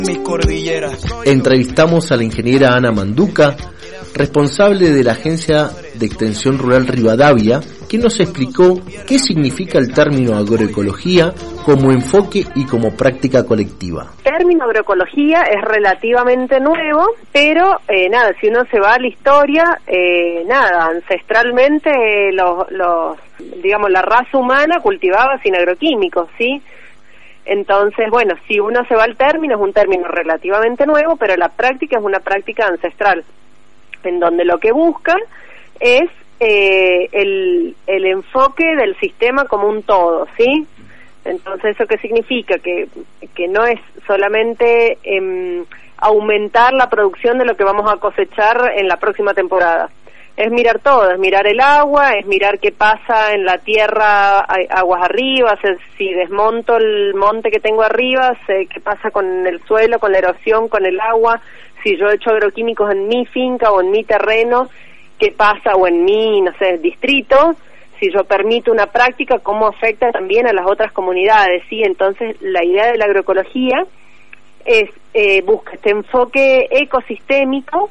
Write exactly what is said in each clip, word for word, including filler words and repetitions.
Mis cordilleras. Entrevistamos a la ingeniera Ana Manduca, responsable de la Agencia de Extensión Rural Rivadavia, quien nos explicó qué significa el término agroecología como enfoque y como práctica colectiva. El término agroecología es relativamente nuevo, pero eh, nada, si uno se va a la historia, eh, nada, ancestralmente eh, los, los, digamos, la raza humana cultivaba sin agroquímicos, ¿sí? Entonces, bueno, si uno se va al término, es un término relativamente nuevo, pero la práctica es una práctica ancestral, en donde lo que buscan es eh, el, el enfoque del sistema como un todo, ¿sí? Entonces, ¿eso qué significa? Que, que no es solamente eh, aumentar la producción de lo que vamos a cosechar en la próxima temporada. Es mirar todo, es mirar el agua, es mirar qué pasa en la tierra aguas arriba, si desmonto el monte que tengo arriba, sé qué pasa con el suelo, con la erosión, con el agua, si yo echo agroquímicos en mi finca o en mi terreno, qué pasa, o en mi, no sé, distrito, si yo permito una práctica, cómo afecta también a las otras comunidades, ¿sí? Entonces, la idea de la agroecología es eh, busca este enfoque ecosistémico.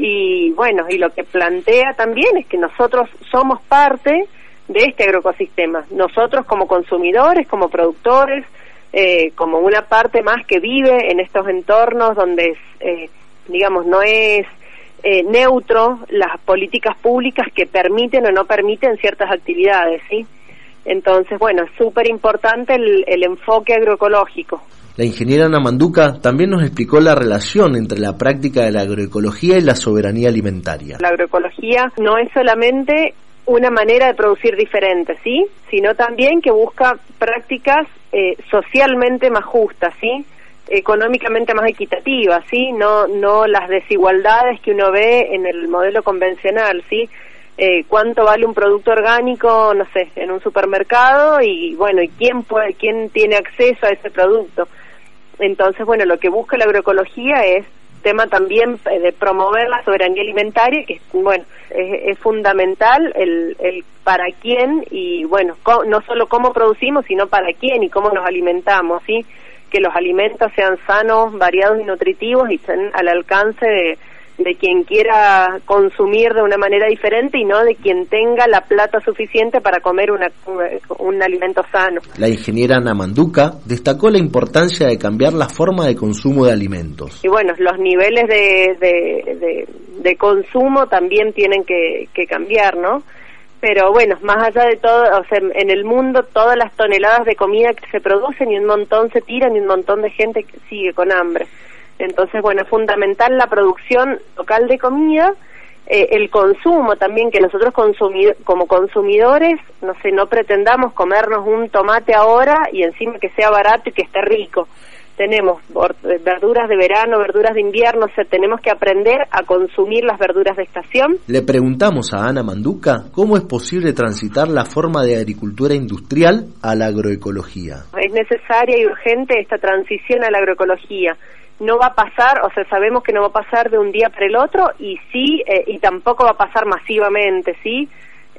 Y bueno, y lo que plantea también es que nosotros somos parte de este agroecosistema, nosotros como consumidores, como productores, eh, como una parte más que vive en estos entornos donde, eh, digamos, no es eh, neutro las políticas públicas que permiten o no permiten ciertas actividades, ¿sí? Entonces, bueno, es súper importante el, el enfoque agroecológico. La ingeniera Ana Manduca también nos explicó la relación entre la práctica de la agroecología y la soberanía alimentaria. La agroecología no es solamente una manera de producir diferente, ¿sí? Sino también que busca prácticas eh, socialmente más justas, ¿sí? Económicamente más equitativas, ¿sí? No, no las desigualdades que uno ve en el modelo convencional, ¿sí? Eh, cuánto vale un producto orgánico, no sé, en un supermercado y bueno, y quién puede, quién tiene acceso a ese producto. Entonces, bueno, lo que busca la agroecología es tema también de promover la soberanía alimentaria, que bueno, es, es fundamental el, el para quién y bueno, co- no solo cómo producimos, sino para quién y cómo nos alimentamos, ¿sí? Que los alimentos sean sanos, variados y nutritivos y estén al alcance de de quien quiera consumir de una manera diferente y no de quien tenga la plata suficiente para comer una, un, un alimento sano. La ingeniera Ana Manduca destacó la importancia de cambiar la forma de consumo de alimentos. Y bueno, los niveles de, de, de, de consumo también tienen que, que cambiar, ¿no? Pero bueno, más allá de todo, o sea, en el mundo todas las toneladas de comida que se producen y un montón se tiran y un montón de gente que sigue con hambre. Entonces, bueno, es fundamental la producción local de comida, eh, el consumo también, que nosotros consumid- como consumidores, no sé, no pretendamos comernos un tomate ahora y encima que sea barato y que esté rico. Tenemos verduras de verano, verduras de invierno, o sea, tenemos que aprender a consumir las verduras de estación. Le preguntamos a Ana Manduca cómo es posible transitar la forma de agricultura industrial a la agroecología. Es necesaria y urgente esta transición a la agroecología. No va a pasar, o sea, sabemos que no va a pasar de un día para el otro y sí, eh, y tampoco va a pasar masivamente, ¿sí?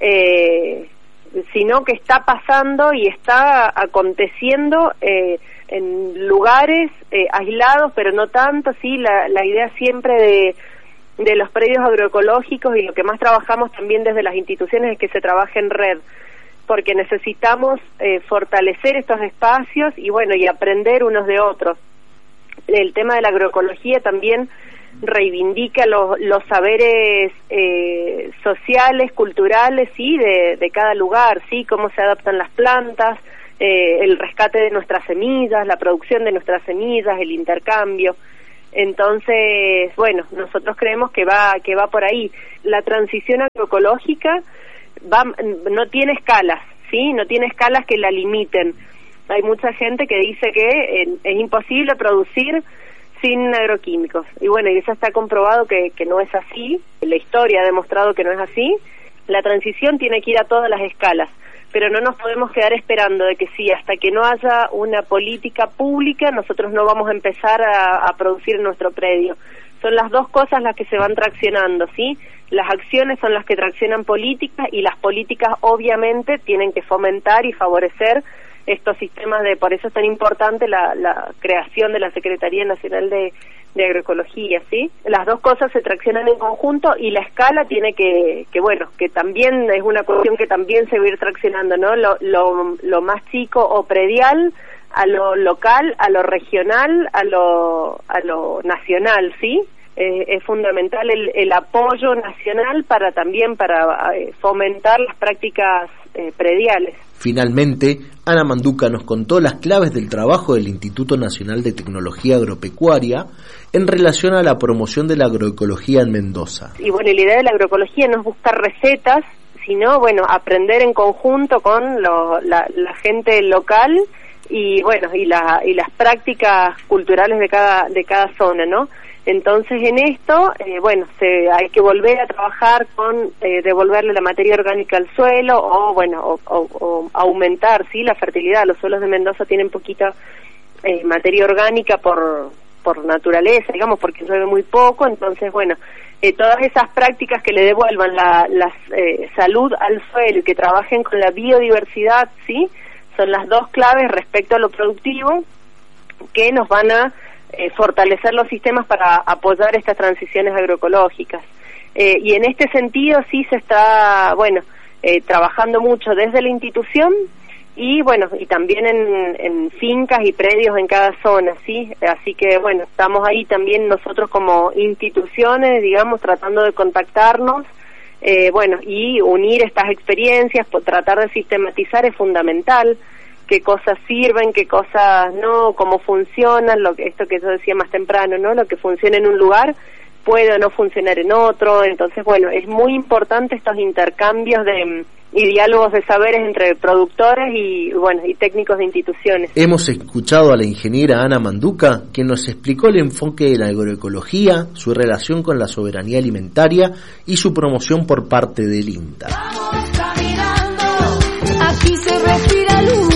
Eh, sino que está pasando y está aconteciendo eh, en lugares eh, aislados, pero no tanto, ¿sí? La, la idea siempre de, de los predios agroecológicos y lo que más trabajamos también desde las instituciones es que se trabaje en red, porque necesitamos eh, fortalecer estos espacios y bueno, y aprender unos de otros. El tema de la agroecología también reivindica los, los saberes eh, sociales, culturales, sí, de, de cada lugar, sí, cómo se adaptan las plantas, eh, el rescate de nuestras semillas, la producción de nuestras semillas, el intercambio. Entonces, bueno, nosotros creemos que va que va por ahí. La transición agroecológica va, no tiene escalas, sí, no tiene escalas que la limiten. Hay mucha gente que dice que eh, es imposible producir sin agroquímicos. Y bueno, y eso está comprobado que, que no es así. La historia ha demostrado que no es así. La transición tiene que ir a todas las escalas, pero no nos podemos quedar esperando de que sí, hasta que no haya una política pública, nosotros no vamos a empezar a, a producir en nuestro predio. Son las dos cosas las que se van traccionando, ¿sí? Las acciones son las que traccionan políticas y las políticas obviamente tienen que fomentar y favorecer estos sistemas de, por eso es tan importante la, la creación de la Secretaría Nacional de, de Agroecología, ¿sí? Las dos cosas se traccionan en conjunto y la escala tiene que, que bueno, que también es una cuestión que también se va a ir traccionando, ¿no? Lo, lo, lo más chico o predial, a lo local, a lo regional, a lo, a lo nacional, ¿sí? Eh, es fundamental el, el apoyo nacional para también para eh, fomentar las prácticas eh, prediales. Finalmente, Ana Manduca nos contó las claves del trabajo del Instituto Nacional de Tecnología Agropecuaria en relación a la promoción de la agroecología en Mendoza. Y bueno, la idea de la agroecología no es buscar recetas, sino, bueno, aprender en conjunto con lo, la, la gente local y, bueno, y, la, y las prácticas culturales de cada, de cada zona, ¿no? Entonces, en esto, eh, bueno, se, hay que volver a trabajar con eh, devolverle la materia orgánica al suelo o, bueno, o, o, o aumentar, ¿sí?, la fertilidad. Los suelos de Mendoza tienen poquita eh, materia orgánica por, por naturaleza, digamos, porque llueve muy poco. Entonces, bueno, eh, todas esas prácticas que le devuelvan la, la eh, salud al suelo y que trabajen con la biodiversidad, ¿sí?, son las dos claves respecto a lo productivo que nos van a Eh, fortalecer los sistemas para apoyar estas transiciones agroecológicas. Eh, y en este sentido sí se está, bueno, eh, trabajando mucho desde la institución y, bueno, y también en, en fincas y predios en cada zona, ¿sí? Así que, bueno, estamos ahí también nosotros como instituciones, digamos, tratando de contactarnos, eh, bueno, y unir estas experiencias, por tratar de sistematizar es fundamental. Qué cosas sirven, qué cosas no, cómo funcionan, lo que, esto que yo decía más temprano, ¿no? Lo que funciona en un lugar puede o no funcionar en otro. Entonces, bueno, es muy importante estos intercambios de y diálogos de saberes entre productores y, bueno, y técnicos de instituciones. Hemos escuchado a la ingeniera Ana Manduca, quien nos explicó el enfoque de la agroecología, su relación con la soberanía alimentaria y su promoción por parte del INTA. Vamos caminando, aquí se respira luz.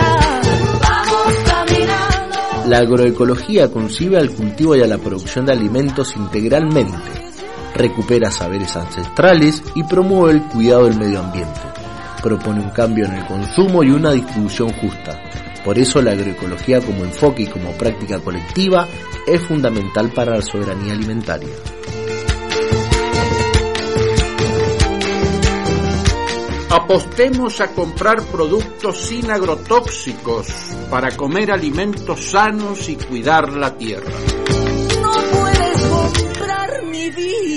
La agroecología concibe al cultivo y a la producción de alimentos integralmente, recupera saberes ancestrales y promueve el cuidado del medio ambiente. Propone un cambio en el consumo y una distribución justa. Por eso la agroecología como enfoque y como práctica colectiva es fundamental para la soberanía alimentaria. Apostemos a comprar productos sin agrotóxicos para comer alimentos sanos y cuidar la tierra. No puedes comprar mi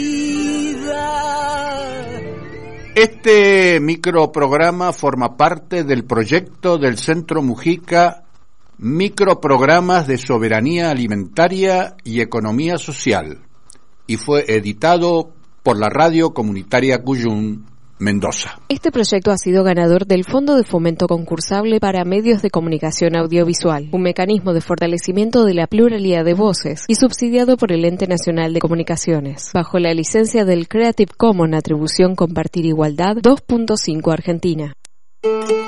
vida. Este microprograma forma parte del proyecto del Centro Mujica, Microprogramas de Soberanía Alimentaria y Economía Social, y fue editado por la Radio Comunitaria Cuyún, Mendoza. Este proyecto ha sido ganador del Fondo de Fomento Concursable para Medios de Comunicación Audiovisual, un mecanismo de fortalecimiento de la pluralidad de voces y subsidiado por el Ente Nacional de Comunicaciones, bajo la licencia del Creative Commons Atribución Compartir Igualdad dos punto cinco Argentina.